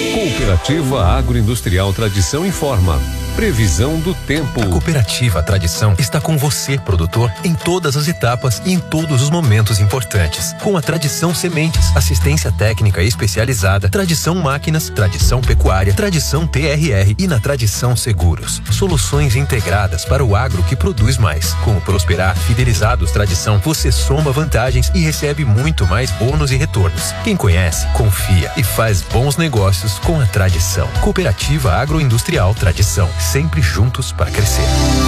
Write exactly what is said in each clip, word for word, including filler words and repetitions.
Cooperativa Agroindustrial Tradição informa. Previsão do tempo. A Cooperativa Tradição está com você, produtor, em todas as etapas e em todos os momentos importantes. Com a Tradição Sementes, assistência técnica especializada, Tradição Máquinas, Tradição Pecuária, Tradição T R R e na Tradição Seguros. Soluções integradas para o agro que produz mais. Com o Prosperar Fidelizados Tradição, você soma vantagens e recebe muito mais bônus e retornos. Quem conhece, confia e faz bons negócios com a Tradição. Cooperativa Agroindustrial Tradição. Sempre juntos para crescer.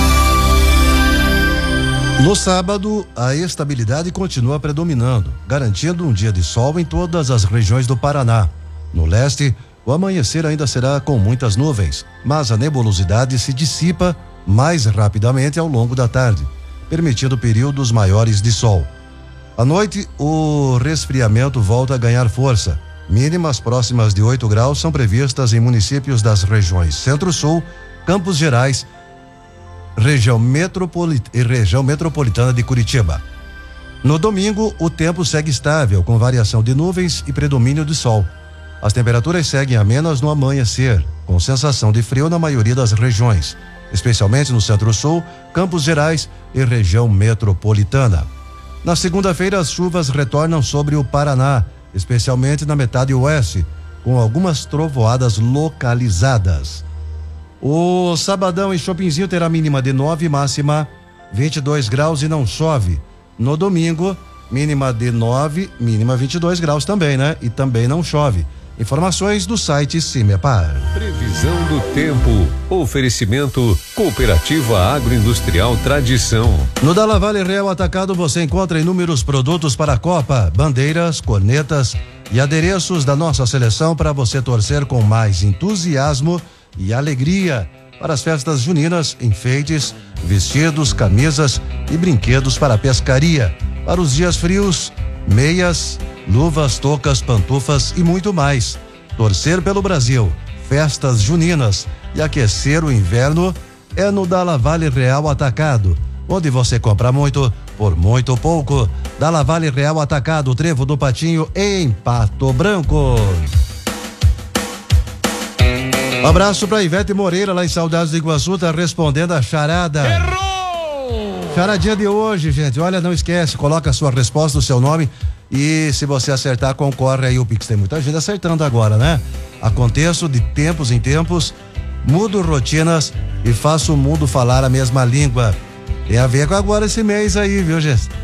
No sábado, a estabilidade continua predominando, garantindo um dia de sol em todas as regiões do Paraná. No leste, o amanhecer ainda será com muitas nuvens, mas a nebulosidade se dissipa mais rapidamente ao longo da tarde, permitindo períodos maiores de sol. À noite, o resfriamento volta a ganhar força. Mínimas próximas de oito graus são previstas em municípios das regiões Centro-Sul, Campos Gerais, região, metropolit... e região metropolitana de Curitiba. No domingo, o tempo segue estável, com variação de nuvens e predomínio de sol. As temperaturas seguem amenas no amanhecer, com sensação de frio na maioria das regiões, especialmente no Centro-Sul, Campos Gerais e região metropolitana. Na segunda-feira, as chuvas retornam sobre o Paraná, especialmente na metade oeste, com algumas trovoadas localizadas. O sabadão em Chopinzinho terá mínima de nove, máxima vinte e dois graus e não chove. No domingo, mínima de nove, mínima vinte e dois graus também, né? E também não chove. Informações do site Cimepar. Previsão do tempo. Oferecimento Cooperativa Agroindustrial Tradição. No Dalla Vale Real Atacado você encontra inúmeros produtos para a Copa, bandeiras, cornetas e adereços da nossa seleção para você torcer com mais entusiasmo e alegria para as festas juninas, enfeites, vestidos, camisas e brinquedos para a pescaria. Para os dias frios, meias, luvas, toucas, pantufas e muito mais. Torcer pelo Brasil, festas juninas e aquecer o inverno é no Dalla Vale Real Atacado, onde você compra muito por muito pouco. Dalla Vale Real Atacado, Trevo do Patinho, em Pato Branco. Um abraço pra Ivete Moreira, lá em Saudades do Iguaçu, tá respondendo a charada. Errou! Charadinha de hoje, gente. Olha, não esquece, coloca a sua resposta, o seu nome. E se você acertar, concorre aí o Pix. Tem muita gente acertando agora, né? Aconteço de tempos em tempos, mudo rotinas e faço o mundo falar a mesma língua. Tem a ver com agora esse mês aí, viu, gente?